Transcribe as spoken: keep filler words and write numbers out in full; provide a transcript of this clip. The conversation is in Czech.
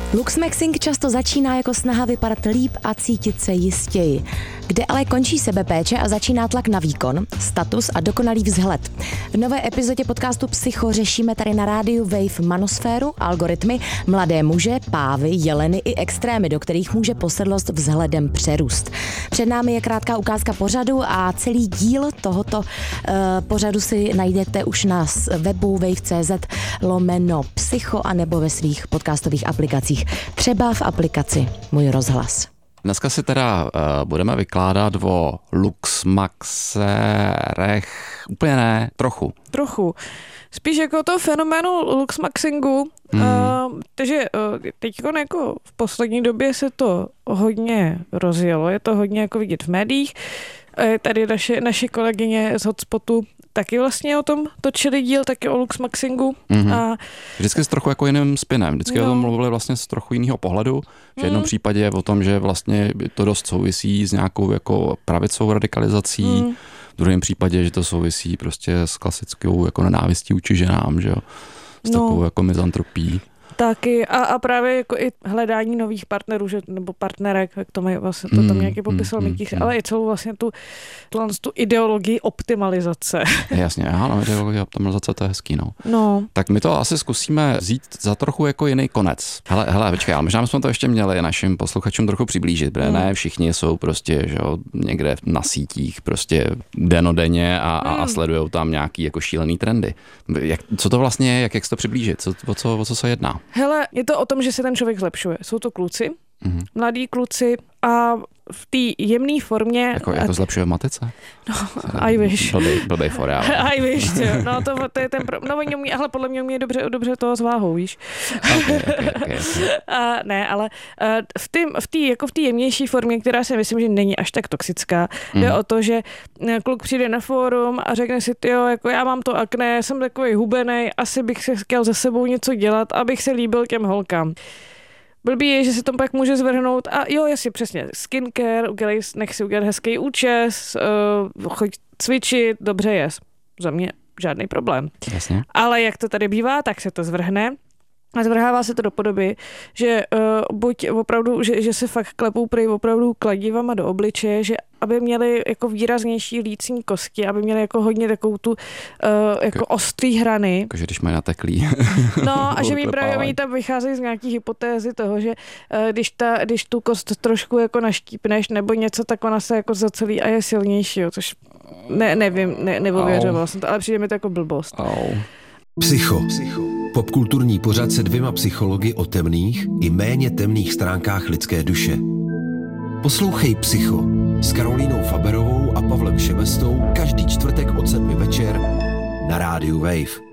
Luxmaxing často začíná jako snaha vypadat líp a cítit se jistěji. Kde ale končí sebepéče a začíná tlak na výkon, status a dokonalý vzhled. V nové epizodě podcastu Psycho řešíme tady na rádiu Wave manosféru, algoritmy, mladé muže, pávy, jeleny i extrémy, do kterých může posedlost vzhledem přerůst. Před námi je krátká ukázka pořadu a celý díl tohoto uh, pořadu si najdete už na webu wave tečka cé zet lomeno psycho anebo ve svých podcastových aplikacích. Třeba v aplikaci Můj rozhlas. Dneska si teda uh, budeme vykládat o luxmaxerech. Úplně ne, trochu. Trochu. Spíš jako to fenoménu luxmaxingu. Mm. Uh, takže uh, teď jako v poslední době se to hodně rozjelo. Je to hodně jako vidět v médiích. Uh, tady naše, naše kolegyně z Hotspotu taky vlastně o tom točili díl, taky o luxmaxingu. Mm-hmm. A vždycky s trochu jako jiným spinem. Vždycky no. o tom mluvili vlastně z trochu jiného pohledu. V jednom mm. případě je o tom, že vlastně to dost souvisí s nějakou jako pravicou radikalizací. Mm. V druhém případě, že to souvisí prostě s klasickou jako nenávistí vůči ženám, že jo? S no. takovou jako mizantropí. Taky a, a právě jako i hledání nových partnerů, že, nebo partnerek, jak to, mají, vlastně, to tam mm, nějaký popisal mm, Mikýř, mm. ale i celou vlastně tu, tu, tu ideologii optimalizace. Jasně, ano, ideologie optimalizace, to je hezký, no. no. Tak my to asi zkusíme vzít za trochu jako jiný konec. Hele, hele, počkej, ale možná jsme to ještě měli našim posluchačům trochu přiblížit, protože mm. ne všichni jsou prostě, že jo, někde na sítích prostě denodenně a, a, mm. a sledujou tam nějaký jako šílený trendy. Jak, co to vlastně je, jak, jak se to přiblížit, co, o, co, o co se jedná? Hele, je to o tom, že se ten člověk zlepšuje. Jsou to kluci, mm-hmm. mladí kluci a v té jemné formě... Jako, jak to zlepšuje v matice? No, I wish. Blbej, blbej for, já. I wish, jo. No, to, to je ten... Pro... No, oni umí, ale podle mě umí dobře, dobře toho s váhou, víš. Okay, okay, okay. A ne, ale v té v tý, jako v té jemnější formě, která si myslím, že není až tak toxická, mm. jde o to, že kluk přijde na fórum a řekne si, tyjo, jako já mám to akné, jsem takový hubenej, asi bych se chtěl se sebou něco dělat, abych se líbil těm holkám. Blbý je, že se to pak může zvrhnout a jo, jasně, přesně, skincare, udělej, nech si udělat hezký účes, uh, choď cvičit, dobře jest. Za mě žádný problém. Jasně. Ale jak to tady bývá, tak se to zvrhne a zvrhává se to do podoby, že uh, buď opravdu, že, že se fakt klepou prý opravdu kladivama do obličeje, že aby měli jako výraznější lícní kosti, aby měli jako hodně takovou tu uh, jako ostrý hrany. Jakože když mají nateklý. No a že mi právě oni tam vycházejí z nějaký hypotézy toho, že uh, když, ta, když tu kost trošku jako naštípneš nebo něco, tak ona se jako zacelí a je silnější, jo, což ne, nevím, ne, neověřoval jsem to, ale přijde mi to jako blbost. Au. Psycho. Psycho. Popkulturní pořad se dvěma psychology o temných i méně temných stránkách lidské duše. Poslouchej Psycho s Karolínou Faberovou a Pavlem Šebestou každý čtvrtek od sedmi večer na rádiu Wave.